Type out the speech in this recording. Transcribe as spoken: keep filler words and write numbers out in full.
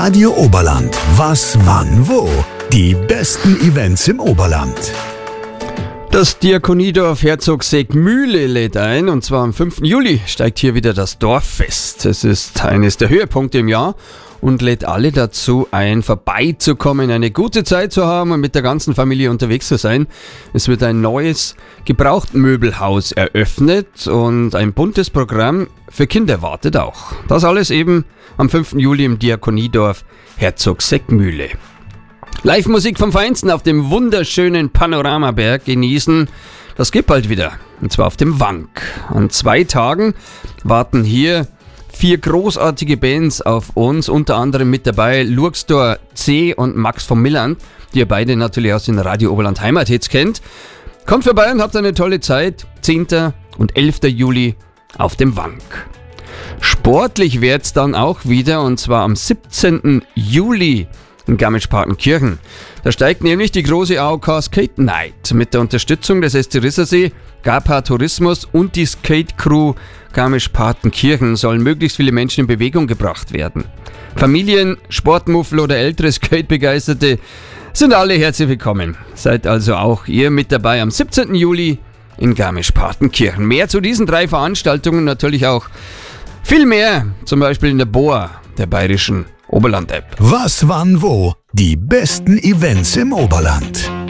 Radio Oberland. Was, wann, wo? Die besten Events im Oberland. Das Diakoniedorf Herzogseegmühle lädt ein, und zwar am fünften Juli steigt hier wieder das Dorffest. Es ist eines der Höhepunkte im Jahr und lädt alle dazu ein, vorbeizukommen, eine gute Zeit zu haben und mit der ganzen Familie unterwegs zu sein. Es wird ein neues Gebrauchtmöbelhaus eröffnet und ein buntes Programm für Kinder wartet auch. Das alles eben am fünften Juli im Diakoniedorf Herzogseegmühle. Live-Musik vom Feinsten auf dem wunderschönen Panoramaberg genießen. Das gibt bald wieder, und zwar auf dem Wank. An zwei Tagen warten hier vier großartige Bands auf uns, unter anderem mit dabei Lurkstor C und Max von Milland, die ihr beide natürlich aus den Radio Oberland Heimathits kennt. Kommt vorbei und habt eine tolle Zeit. zehnten und elften Juli auf dem Wank. Sportlich wird's dann auch wieder, und zwar am siebzehnten Juli in Garmisch-Partenkirchen. Da steigt nämlich die große A O K Skate Night mit der Unterstützung des S C Rissersee, Gapa Tourismus und die Skate Crew Garmisch-Partenkirchen sollen möglichst viele Menschen in Bewegung gebracht werden. Familien, Sportmuffel oder ältere Skate-Begeisterte sind alle herzlich willkommen. Seid also auch ihr mit dabei am siebzehnten Juli in Garmisch-Partenkirchen. Mehr zu diesen drei Veranstaltungen, natürlich auch viel mehr, zum Beispiel in der B O A, der bayerischen Oberland-App. Was, wann, wo? Die besten Events im Oberland.